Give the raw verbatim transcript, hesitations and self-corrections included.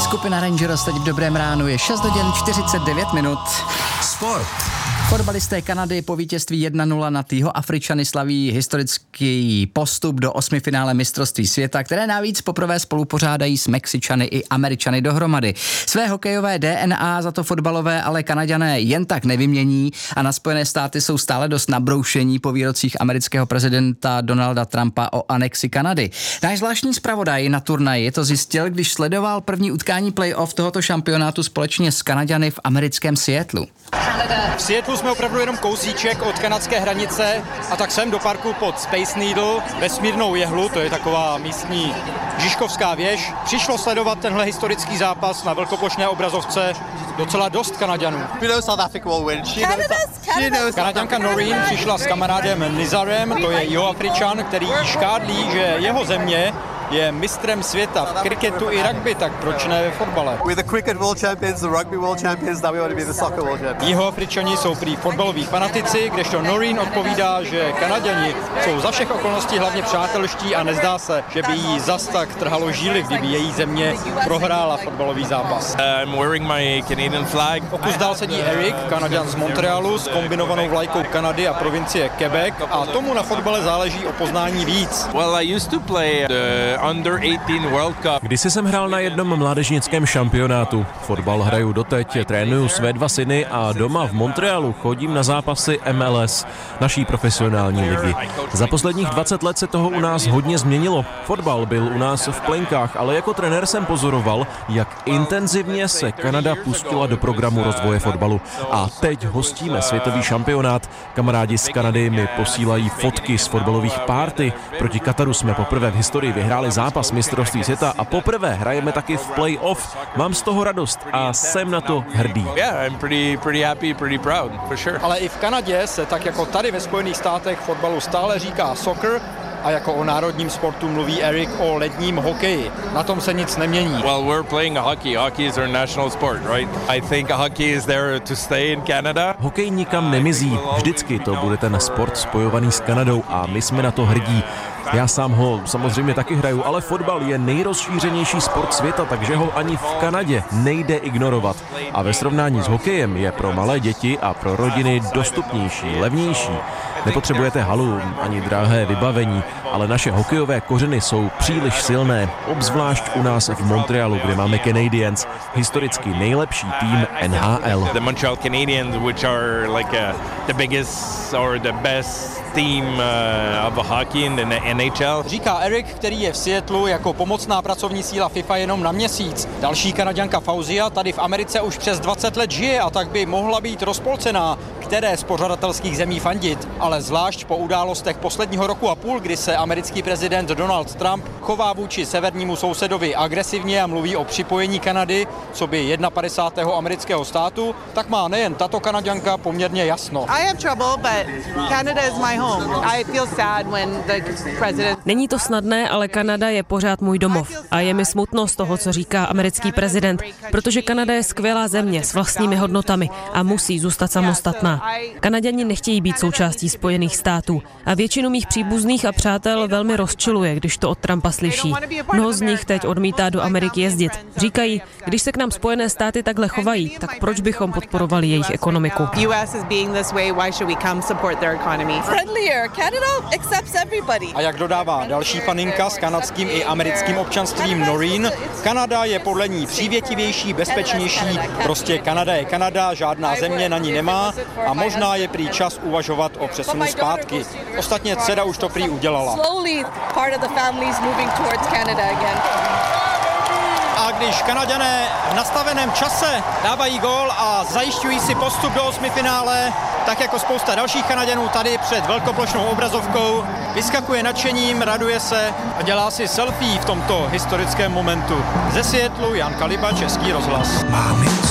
Skupina Rangers teď v dobrém ránu, je šest hodin čtyřicet devět minut. Sport. Fotbalisté Kanady po vítězství jedna nula nad Jihoafričany slaví historický postup do osmifinále mistrovství světa, které navíc poprvé spolupořádají s Mexičany i Američany dohromady. Své hokejové D N A za to fotbalové ale Kanaďané jen tak nevymění a na Spojené státy jsou stále dost nabroušení po výrocích amerického prezidenta Donalda Trumpa o anexi Kanady. Náš zvláštní zpravodaj na turnaji to zjistil, když sledoval první utkání playoff tohoto šampionátu společně s Kanaďany v americkém Seattlu. V Seattlu jsme opravdu jenom kousíček od kanadské hranice a tak sem do parku pod Space Needle, vesmírnou jehlu, to je taková místní Žižkovská věž. Přišlo sledovat tenhle historický zápas na velkoplošné obrazovce docela dost Kanaďanů. Kanaďanka Noreen přišla s kamarádem Nizarem, to je Jihoafričan, který jí škádlí, že jeho země je mistrem světa v kriketu i rugby, tak proč ne ve fotbale? Jihoafričani jsou prý fotbaloví fanatici, kdežto Noreen odpovídá, že Kanaďani jsou za všech okolností hlavně přátelští a nezdá se, že by jí zas tak trhalo žíly, kdyby její země prohrála fotbalový zápas. I'm wearing my Canadian flag. O kus dál sedí Eric, Kanaďan z Montrealu s kombinovanou vlajkou Kanady a provincie Quebec a tomu na fotbale záleží o poznání víc. Well, I used to play the under osmnáct World Cup. Kdysi jsem hrál na jednom mládežnickém šampionátu. Fotbal hraju doteď, trénuju své dva syny a doma v Montrealu chodím na zápasy M L S, naší profesionální ligy. Za posledních dvacet let se toho u nás hodně změnilo. Fotbal byl u nás v plenkách, ale jako trenér jsem pozoroval, jak intenzivně se Kanada pustila do programu rozvoje fotbalu. A teď hostíme světový šampionát. Kamarádi z Kanady mi posílají fotky z fotbalových párty. Proti Kataru jsme poprvé v historii vyhráli zápas mistrovství světa a poprvé hrajeme taky v play-off. Mám z toho radost a jsem na to hrdý. Yeah, I'm pretty pretty happy, pretty proud, for sure. Ale i v Kanadě se tak jako tady ve Spojených státech fotbalu stále říká soccer a jako o národním sportu mluví Eric o ledním hokeji. Na tom se nic nemění. Well, we're playing a hockey. Hockey is our national sport, right? I think hockey is there to stay in Canada. Hokej nikam nemizí. Vždycky to bude ten sport spojovaný s Kanadou a my jsme na to hrdí. Já sám ho samozřejmě taky hraju, ale fotbal je nejrozšířenější sport světa, takže ho ani v Kanadě nejde ignorovat. A ve srovnání s hokejem je pro malé děti a pro rodiny dostupnější, levnější. Nepotřebujete halu ani drahé vybavení, ale naše hokejové kořeny jsou příliš silné, obzvlášť u nás v Montrealu, kde máme Canadiens, historicky nejlepší tým N H L. The Montreal Canadiens, which are like a, the biggest or the best team uh, of hockey in the N H L. Říká Eric, který je v Seattlu jako pomocná pracovní síla FIFA jenom na měsíc. Další Kanaďanka Fauzia tady v Americe už přes dvacet let žije a tak by mohla být rozpolcená, které z pořadatelských zemí fandit. Ale zvlášť po událostech posledního roku a půl, kdy se americký prezident Donald Trump chová vůči severnímu sousedovi agresivně a mluví o připojení Kanady, co by padesátého jednoho amerického státu, tak má nejen tato Kanaďanka poměrně jasno. I have trouble, but Canada is my home. I feel sad when the president... Není to snadné, ale Kanada je pořád můj domov. A je mi smutno z toho, co říká americký prezident, protože Kanada je skvělá země s vlastními hodnotami a musí zůstat samostatná. Kanaďani nechtějí být součástí Spojených států a většinu mých příbuzných a přátel velmi rozčiluje, když to od Trumpa slyší. Mnoho z nich teď odmítá do Ameriky jezdit. Říkají, když se k nám Spojené státy takhle chovají, tak proč bychom podporovali jejich ekonomiku? A jak dodává další faninka s kanadským i americkým občanstvím Noreen, Kanada je podle ní přívětivější, bezpečnější, prostě Kanada je Kanada, žádná země na ní nemá a možná je prý čas uvažovat o přesunu zpátky. Ostatně dcera už to prý udělala. A když Kanaďané v nastaveném čase dávají gól a zajišťují si postup do osmifinále, tak jako spousta dalších Kanaďanů tady před velkoplošnou obrazovkou vyskakuje nadšením, raduje se a dělá si selfie v tomto historickém momentu. Ze Seattlu Jan Kaliba, Český rozhlas. Máme